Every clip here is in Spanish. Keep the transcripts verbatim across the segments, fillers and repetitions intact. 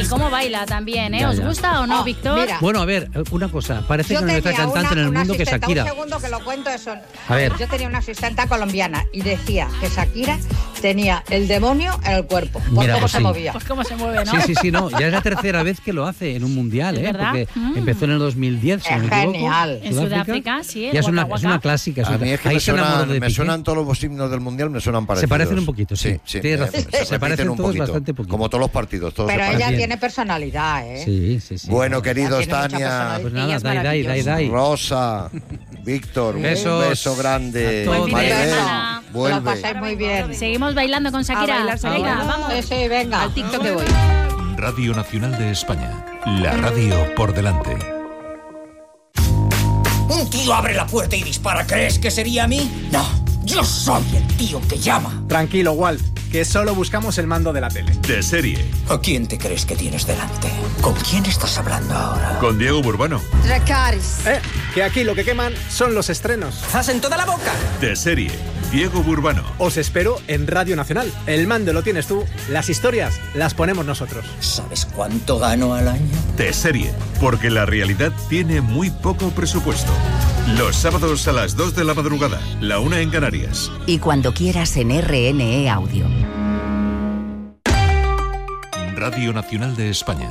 y cómo baila también, ¿eh? Ya, ¿Os ya. gusta o no, oh, Víctor? Mira. Bueno, a ver, una cosa. Parece yo que no hay otra cantante una, en el mundo que Shakira. Un segundo que lo cuento eso. A ver. Yo tenía una asistenta colombiana y decía que Shakira tenía el demonio en el cuerpo. Por Mira, cómo pues se sí. movía. Pues cómo se mueve, ¿no? Sí, sí, sí, no. Ya es la tercera vez que lo hace en un mundial, ¿eh? ¿verdad? Porque mm. empezó en el dos mil diez, si es no me equivoco. Genial. En Sudáfrica, sí. Ya es una, Waka es una clásica. Es a una, mí es que ahí me, se enamoró suenan, de me Piqué. suenan todos los himnos del mundial, me suenan parecidos. Se parecen un poquito, sí. Sí, sí. Tienes razón. Se, se parecen un todos poquito, bastante poquito. Como todos los partidos. Todos Pero se ella parecen. tiene personalidad, ¿eh? Sí, sí, sí. Bueno, queridos, tiene mucha Tania, personalidad. Pues Ella nada, es dai, dai, dai, dai. Rosa, Víctor, Besos un beso grande. a todos. Buen fin de Maribel, semana. Lo vuelve. pasáis muy bien. Seguimos bailando con Shakira. A bailar, venga, Shakira. vamos. Sí, sí, venga. Al TikTok que voy. Radio Nacional de España. La radio por delante. Un tío abre la puerta y dispara. ¿Crees que sería a mí? No, yo soy el tío que llama. Tranquilo, Walt, que solo buscamos el mando de la tele. De serie. ¿A quién te crees que tienes delante? ¿Con quién estás hablando ahora? Con Diego Burbano. Dracarys. Eh, que aquí lo que queman son los estrenos. ¡Zas en toda la boca! De serie. Diego Burbano. Os espero en Radio Nacional. El mando lo tienes tú, las historias las ponemos nosotros. ¿Sabes cuánto gano al año? De serie. Porque la realidad tiene muy poco presupuesto. Los sábados a las dos de la madrugada, la una en Canarias. Y cuando quieras en R N E Audio. Radio Nacional de España.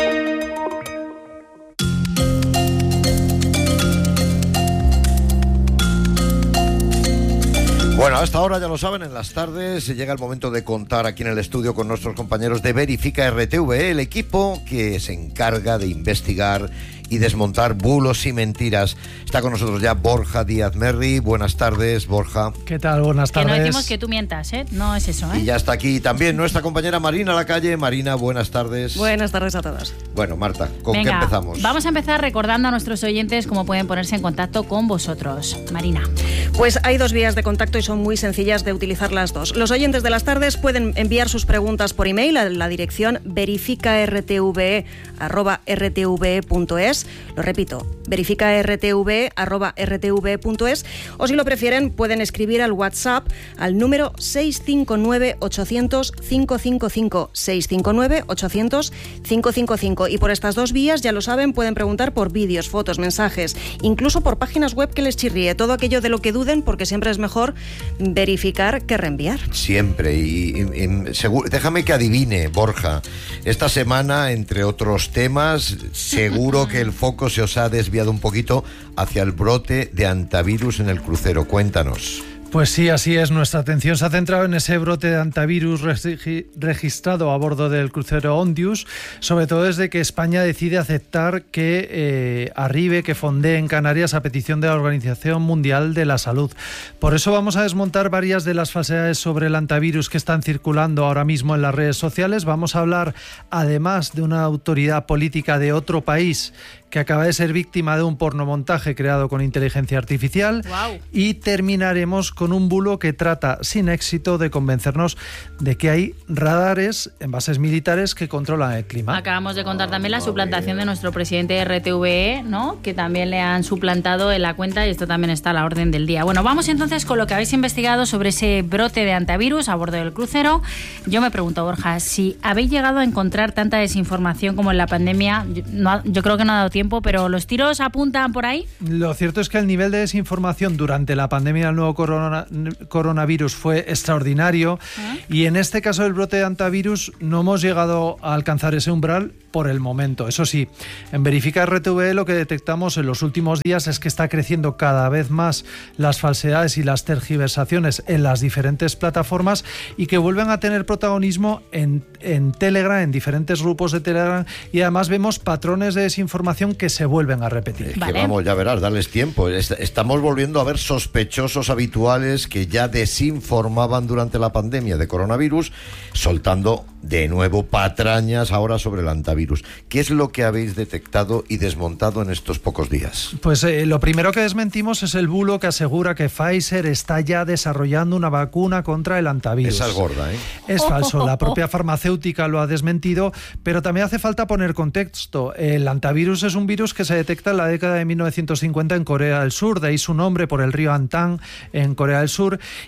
Bueno, hasta ahora ya lo saben, en las tardes llega el momento de contar aquí en el estudio con nuestros compañeros de Verifica R T V E, el equipo que se encarga de investigar y desmontar bulos y mentiras. Está con nosotros ya Borja Díaz Merri. Buenas tardes, Borja. ¿Qué tal? Buenas tardes. Que no decimos que tú mientas, ¿eh? No es eso, ¿eh? Y ya está aquí también nuestra compañera Marina Lacalle. Marina, buenas tardes. Buenas tardes a todos. Bueno, Marta, ¿con Venga, qué empezamos? Vamos a empezar recordando a nuestros oyentes cómo pueden ponerse en contacto con vosotros. Marina. Pues hay dos vías de contacto y son muy sencillas de utilizar las dos. Los oyentes de las tardes pueden enviar sus preguntas por email a la dirección verificartve arroba rtve punto es. Lo repito, verificartve arroba rtve punto es, o si lo prefieren pueden escribir al WhatsApp al número seis cinco nueve ochocientos cinco cinco cinco, seis cinco nueve ochocientos cinco cinco cinco, y por estas dos vías, ya lo saben, pueden preguntar por vídeos, fotos, mensajes, incluso por páginas web que les chirríe, todo aquello de lo que duden, porque siempre es mejor verificar que reenviar. Siempre, y, y, y seguro, déjame que adivine, Borja, esta semana, entre otros temas, seguro que el foco se os ha desviado un poquito hacia el brote de antivirus en el crucero. Cuéntanos. Pues sí, así es. Nuestra atención se ha centrado en ese brote de antivirus regi- registrado a bordo del crucero Ondius, sobre todo desde que España decide aceptar que eh, arribe, que fondee en Canarias a petición de la Organización Mundial de la Salud. Por eso vamos a desmontar varias de las falsedades sobre el antivirus que están circulando ahora mismo en las redes sociales. Vamos a hablar, además, de una autoridad política de otro país que acaba de ser víctima de un pornomontaje creado con inteligencia artificial. Wow. Y terminaremos con un bulo que trata sin éxito de convencernos de que hay radares en bases militares que controlan el clima. Acabamos de contar también la suplantación de nuestro presidente de R T V E, ¿no? Que también le han suplantado en la cuenta, y esto también está a la orden del día. Bueno, vamos entonces con lo que habéis investigado sobre ese brote de antivirus a bordo del crucero. Yo me pregunto, Borja, si habéis llegado a encontrar tanta desinformación como en la pandemia, yo, no, yo creo que no ha dado tiempo, pero ¿los tiros apuntan por ahí? Lo cierto es que el nivel de desinformación durante la pandemia del nuevo corona, coronavirus fue extraordinario. ¿Eh? Y en este caso del brote de antivirus no hemos llegado a alcanzar ese umbral por el momento. Eso sí, en Verifica R T V E lo que detectamos en los últimos días es que está creciendo cada vez más las falsedades y las tergiversaciones en las diferentes plataformas, y que vuelven a tener protagonismo en, en Telegram, en diferentes grupos de Telegram, y además vemos patrones de desinformación que se vuelven a repetir. Es que vamos, ya verás, darles tiempo. Estamos volviendo a ver sospechosos habituales que ya desinformaban durante la pandemia de coronavirus, soltando de nuevo patrañas ahora sobre el antivirus. ¿Qué es lo que habéis detectado y desmontado en estos pocos días? Pues eh, lo primero que desmentimos es el bulo que asegura que Pfizer está ya desarrollando una vacuna contra el antivirus. Esa es gorda, ¿eh? Es falso, la propia farmacéutica lo ha desmentido, pero también hace falta poner contexto. El antivirus es un virus que se detecta en la década de mil novecientos cincuenta en Corea del Sur, de ahí su nombre por el río Antang en Corea del Sur, y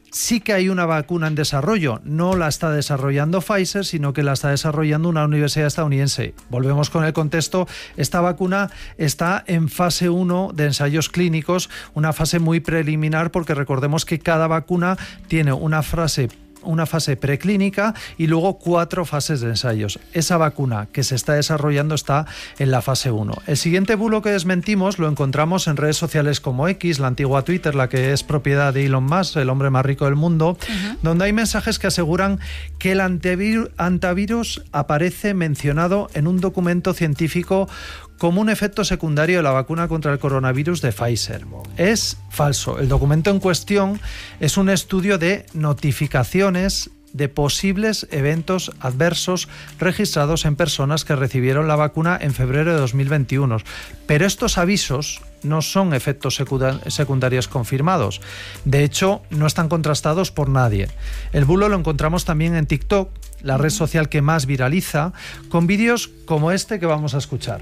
sí que hay una vacuna en desarrollo. No la está desarrollando Pfizer, sino que la está desarrollando una universidad estadounidense. Volvemos con el contexto. Esta vacuna está en fase uno de ensayos clínicos, una fase muy preliminar, porque recordemos que cada vacuna tiene una fase una fase preclínica y luego cuatro fases de ensayos. Esa vacuna que se está desarrollando está en la fase uno. El siguiente bulo que desmentimos lo encontramos en redes sociales como X, la antigua Twitter, la que es propiedad de Elon Musk, el hombre más rico del mundo, uh-huh. donde hay mensajes que aseguran que el antivir- antivirus aparece mencionado en un documento científico como un efecto secundario de la vacuna contra el coronavirus de Pfizer. Es falso. El documento en cuestión es un estudio de notificaciones de posibles eventos adversos registrados en personas que recibieron la vacuna en febrero de dos mil veintiuno. Pero estos avisos no son efectos secundarios confirmados. De hecho, no están contrastados por nadie. El bulo lo encontramos también en TikTok, la red social que más viraliza, con vídeos como este que vamos a escuchar.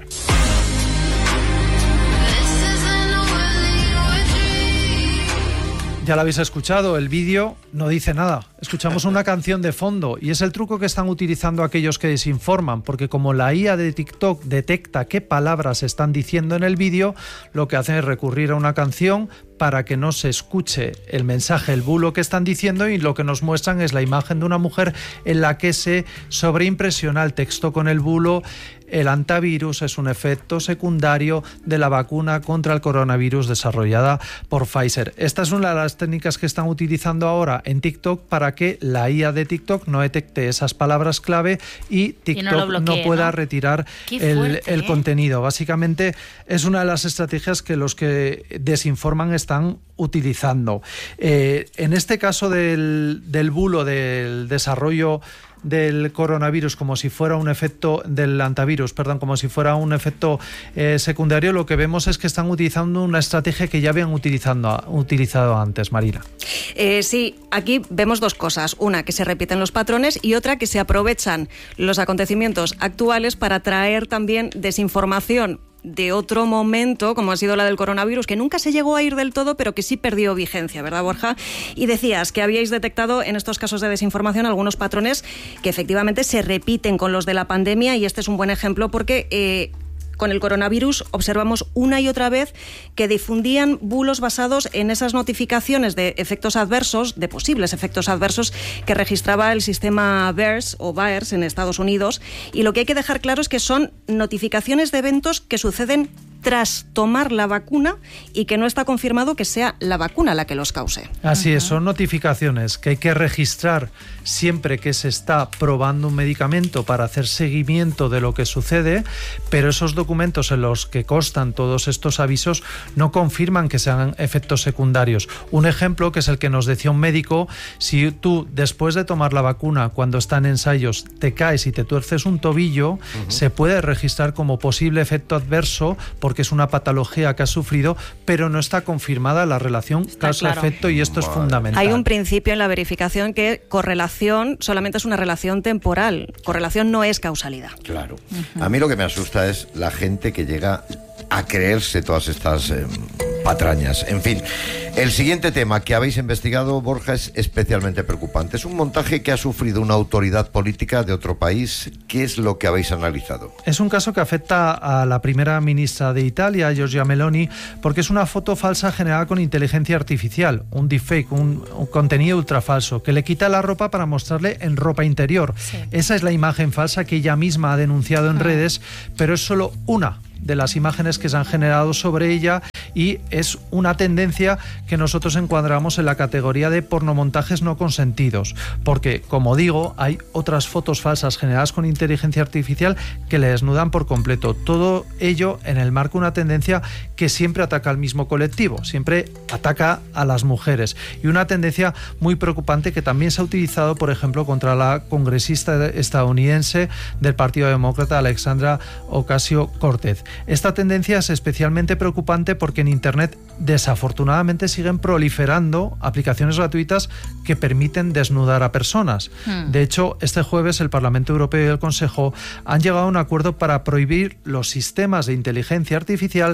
Ya lo habéis escuchado, el vídeo no dice nada. Escuchamos una canción de fondo y es el truco que están utilizando aquellos que desinforman, porque como la I A de TikTok detecta qué palabras se están diciendo en el vídeo, lo que hacen es recurrir a una canción para que no se escuche el mensaje, el bulo que están diciendo, y lo que nos muestran es la imagen de una mujer en la que se sobreimpresiona el texto con el bulo. El antivirus es un efecto secundario de la vacuna contra el coronavirus desarrollada por Pfizer. Esta es una de las técnicas que están utilizando ahora en TikTok para que la I A de TikTok no detecte esas palabras clave y TikTok y no, bloquee, no pueda ¿no? retirar el, fuerte, el ¿eh? contenido. Básicamente es una de las estrategias que los que desinforman están utilizando. Eh, en este caso del, del bulo del desarrollo del coronavirus como si fuera un efecto del antivirus, perdón, como si fuera un efecto eh, secundario, lo que vemos es que están utilizando una estrategia que ya habían utilizando, utilizado antes, Marina. Eh, sí, aquí vemos dos cosas. Una, que se repiten los patrones, y otra, que se aprovechan los acontecimientos actuales para traer también desinformación de otro momento, como ha sido la del coronavirus, que nunca se llegó a ir del todo, pero que sí perdió vigencia, ¿verdad, Borja? Y decías que habíais detectado en estos casos de desinformación algunos patrones que efectivamente se repiten con los de la pandemia, y este es un buen ejemplo porque Eh, con el coronavirus observamos una y otra vez que difundían bulos basados en esas notificaciones de efectos adversos, de posibles efectos adversos que registraba el sistema VAERS o VAERS en Estados Unidos. Y lo que hay que dejar claro es que son notificaciones de eventos que suceden tras tomar la vacuna y que no está confirmado que sea la vacuna la que los cause. Así es, son notificaciones que hay que registrar siempre que se está probando un medicamento para hacer seguimiento de lo que sucede, pero esos documentos en los que constan todos estos avisos no confirman que sean efectos secundarios. Un ejemplo, que es el que nos decía un médico: si tú después de tomar la vacuna, cuando está en ensayos, te caes y te tuerces un tobillo, uh-huh. se puede registrar como posible efecto adverso porque es una patología que has sufrido, pero no está confirmada la relación causa-efecto, claro. Y esto es fundamental. Hay un principio en la verificación que correlación solamente es una relación temporal, correlación no es causalidad. Claro. Uh-huh. A mí lo que me asusta es la gente que llega a creerse todas estas eh, patrañas. En fin, el siguiente tema que habéis investigado, Borja, es especialmente preocupante. Es un montaje que ha sufrido una autoridad política de otro país. ¿Qué es lo que habéis analizado? Es un caso que afecta a la primera ministra de Italia, Giorgia Meloni, porque es una foto falsa generada con inteligencia artificial, un deepfake, un, un contenido ultrafalso, que le quita la ropa para mostrarle en ropa interior. Sí. Esa es la imagen falsa que ella misma ha denunciado en ah. redes, pero es solo una de las imágenes que se han generado sobre ella, y es una tendencia que nosotros encuadramos en la categoría de pornomontajes no consentidos, porque, como digo, hay otras fotos falsas generadas con inteligencia artificial que le desnudan por completo. Todo ello en el marco de una tendencia que siempre ataca al mismo colectivo, siempre ataca a las mujeres, y una tendencia muy preocupante que también se ha utilizado, por ejemplo, contra la congresista estadounidense del Partido Demócrata, Alexandra Ocasio-Cortez. Esta tendencia es especialmente preocupante porque en Internet desafortunadamente siguen proliferando aplicaciones gratuitas que permiten desnudar a personas. Hmm. De hecho, este jueves el Parlamento Europeo y el Consejo han llegado a un acuerdo para prohibir los sistemas de inteligencia artificial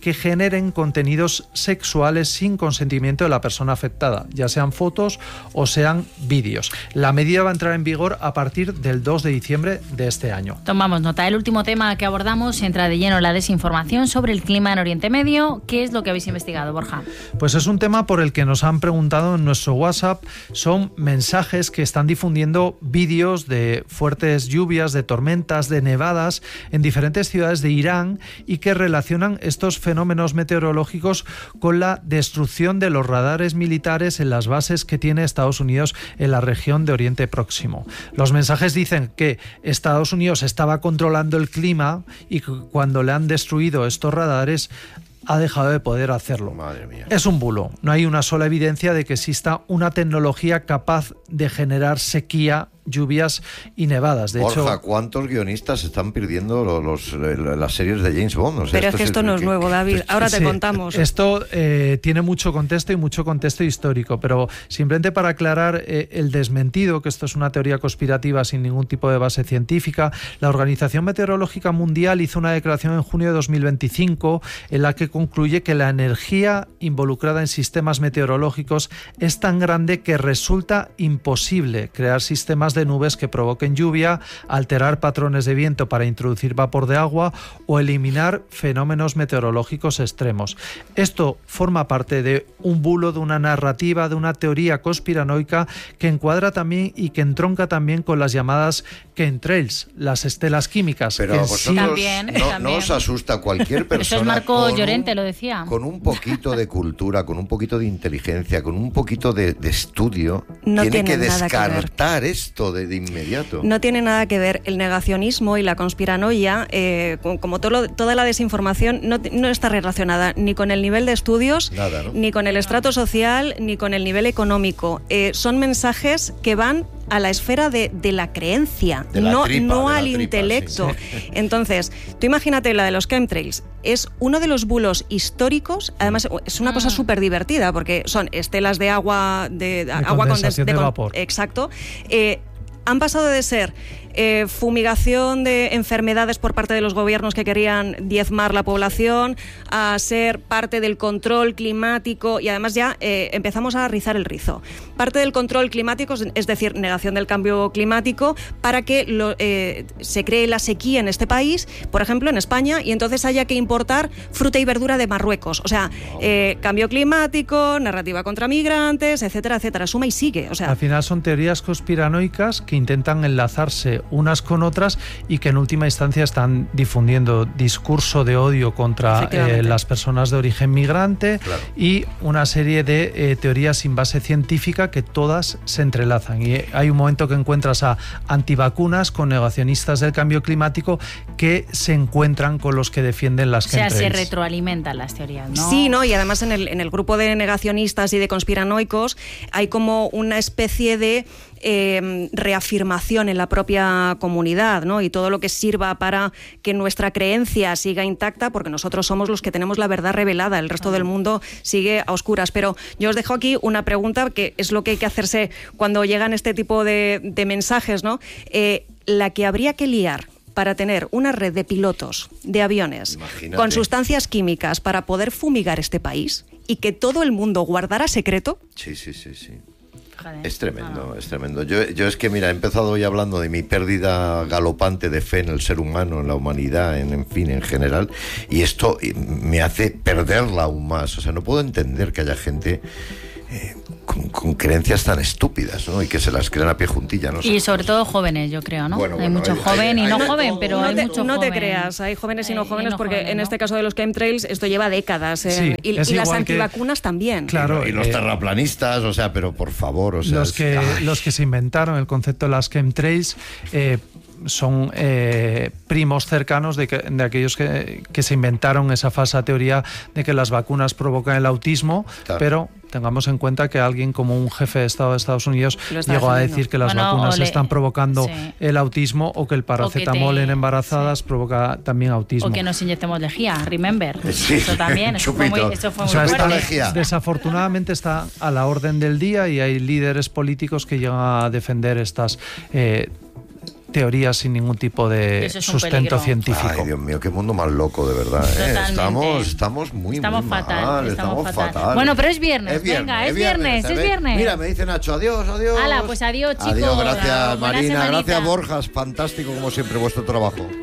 que generen contenidos sexuales sin consentimiento de la persona afectada, ya sean fotos o sean vídeos. La medida va a entrar en vigor a partir del dos de diciembre de este año. Tomamos nota. El último tema que abordamos entra de lleno en la desinformación sobre el clima en Oriente Medio. ¿Qué es lo que habéis investigado, Borja? Pues es un tema por el que nos han preguntado en nuestro WhatsApp. Son mensajes que están difundiendo vídeos de fuertes lluvias, de tormentas, de nevadas en diferentes ciudades de Irán y que relacionan estos fenómenos meteorológicos con la destrucción de los radares militares en las bases que tiene Estados Unidos en la región de Oriente Próximo. Los mensajes dicen que Estados Unidos estaba controlando el clima y que cuando le han destruido estos radares ha dejado de poder hacerlo. Madre mía. Es un bulo. No hay una sola evidencia de que exista una tecnología capaz de generar sequía, lluvias y nevadas. De Borja, hecho, ¿cuántos guionistas están perdiendo los, los, las series de James Bond? O sea, pero es que esto no es nuevo, David. Ahora te sí, contamos. Esto eh, tiene mucho contexto y mucho contexto histórico, pero simplemente para aclarar eh, el desmentido, que esto es una teoría conspirativa sin ningún tipo de base científica, la Organización Meteorológica Mundial hizo una declaración en junio de dos mil veinticinco en la que concluye que la energía involucrada en sistemas meteorológicos es tan grande que resulta imposible crear sistemas de nubes que provoquen lluvia, alterar patrones de viento para introducir vapor de agua o eliminar fenómenos meteorológicos extremos. Esto forma parte de un bulo, de una narrativa, de una teoría conspiranoica que encuadra también y que entronca también con las llamadas chemtrails, las estelas químicas. Pero que a vosotros sí, También, no, también. no os asusta cualquier persona. Eso es Marco con Llorente, un, lo decía. Con un poquito de cultura, con un poquito de inteligencia, con un poquito de, de estudio, No tiene que tiene nada que ver. descartar esto de, de inmediato. No tiene nada que ver el negacionismo y la conspiranoia, eh, como todo lo, toda la desinformación, no, no está relacionada ni con el nivel de estudios, Nada, ¿no? ni con el estrato social, ni con el nivel económico. Eh, son mensajes que van a la esfera de, de la creencia, De la no, tripa, no de la al tripa, intelecto. sí. Entonces, tú imagínate la de los chemtrails. Es uno de los bulos históricos, además es una cosa súper divertida porque son estelas de agua, de, de agua condensación condes- de con- vapor. Exacto. Eh, han pasado de ser eh, fumigación de enfermedades por parte de los gobiernos que querían diezmar la población a ser parte del control climático y además ya eh, empezamos a rizar el rizo. Parte del control climático, es decir, negación del cambio climático para que lo, eh, se cree la sequía en este país, por ejemplo en España, y entonces haya que importar fruta y verdura de Marruecos. O sea, eh, cambio climático, narrativa contra migrantes, etcétera, etcétera. Suma y sigue. O sea, al final son teorías conspiranoicas que intentan enlazarse unas con otras y que en última instancia están difundiendo discurso de odio contra eh, las personas de origen migrante, Claro. y una serie de eh, teorías sin base científica que todas se entrelazan. Y hay un momento que encuentras a antivacunas con negacionistas del cambio climático que se encuentran con los que defienden las O sea, se chemtrails. retroalimentan las teorías, ¿no? sí, ¿no? Y además en el, en el grupo de negacionistas y de conspiranoicos hay como una especie de eh, reafirmación en la propia comunidad, ¿no? Y todo lo que sirva para que nuestra creencia siga intacta, porque nosotros somos los que tenemos la verdad revelada, el resto del mundo sigue a oscuras. Pero yo os dejo aquí una pregunta que es lo que hay que hacerse cuando llegan este tipo de, de mensajes, ¿no? Eh, la que habría que liar para tener una red de pilotos de aviones Imagínate. con sustancias químicas para poder fumigar este país y que todo el mundo guardara secreto. Sí, sí, sí, sí. Joder. Es tremendo, es tremendo. Yo, yo es que, mira, he empezado hoy hablando de mi pérdida galopante de fe en el ser humano, en la humanidad, en, en fin, en general, y esto eh, me hace perderla aún más. O sea, no puedo entender que haya gente eh, con, con creencias tan estúpidas, ¿no? Y que se las crean a pie juntilla, ¿no? Y sobre todo jóvenes, yo creo, ¿no? Bueno, hay bueno, mucho hay- joven hay- y no hay de joven, todo. pero no hay te, mucho no te joven. creas, hay jóvenes y no Eh, jóvenes no porque jóvenes, en ¿no? este caso de los chemtrails esto lleva décadas, eh, Sí, y, es y las igual que- antivacunas también. Claro, Y los eh, terraplanistas, o sea, pero por favor, o sea... los es- que ¡ay! los que se inventaron el concepto de las chemtrails eh, son eh, primos cercanos de, que, de aquellos que, que se inventaron esa falsa teoría de que las vacunas provocan el autismo, Claro. pero tengamos en cuenta que alguien como un jefe de Estado de Estados Unidos Lo está llegó a defendiendo. decir que las Bueno, vacunas o le- están provocando sí. el autismo, o que el paracetamol te- en embarazadas sí. provoca también autismo. O que nos inyectemos lejía, remember. Sí, Eso también, eso fue muy, chupito. eso fue O muy sea, Chupito está- fuerte. lejía. desafortunadamente está a la orden del día y hay líderes políticos que llegan a defender estas eh, teorías sin ningún tipo de sustento científico. Ay, Dios mío, qué mundo más loco, de verdad. ¿eh? Estamos, estamos muy, estamos muy fatal, mal. Estamos, estamos fatal. fatal. Bueno, pero es viernes, es viernes venga, es, es viernes, viernes, es viernes. Mira, me dice Nacho, adiós, adiós. Hala, pues adiós, chicos. Adiós, gracias, Buena Marina. semanita. Gracias, Borjas. Fantástico, como siempre, vuestro trabajo.